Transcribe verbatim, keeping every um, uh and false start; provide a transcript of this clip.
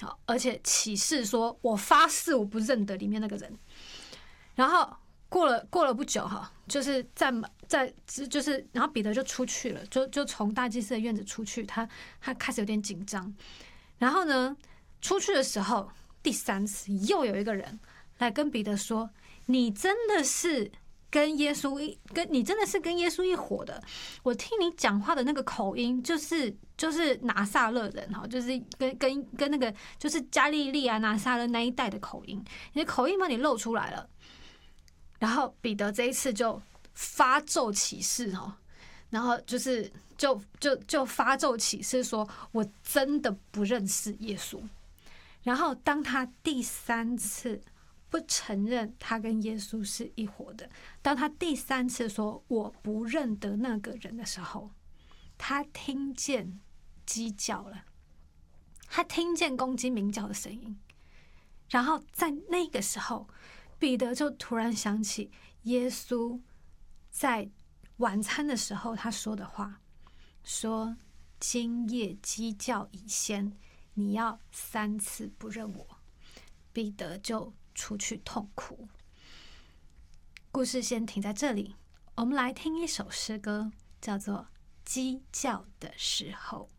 好，而且起誓说：“我发誓我不认得里面那个人。”然后过了过了不久哈，就是在在就是，然后彼得就出去了，就就从大祭司的院子出去，他他开始有点紧张。然后呢，出去的时候，第三次又有一个人来跟彼得说：“你真的是。”跟耶稣一跟你真的是跟耶稣一伙的，我听你讲话的那个口音，就是就是拿撒勒人哈，就是跟跟跟那个就是加利利啊拿撒勒那一带的口音，你的口音把你露出来了。然后彼得这一次就发咒起誓哈，然后就是就就就发咒起誓说，我真的不认识耶稣。然后当他第三次不承认他跟耶稣是一伙的，当他第三次说我不认得那个人的时候，他听见鸡叫了，他听见公鸡鸣叫的声音。然后在那个时候，彼得就突然想起耶稣在晚餐的时候他说的话，说今夜鸡叫以先，你要三次不认我。彼得就出去痛哭。故事先停在这里，我们来听一首诗歌，叫做《鸡叫的时候》。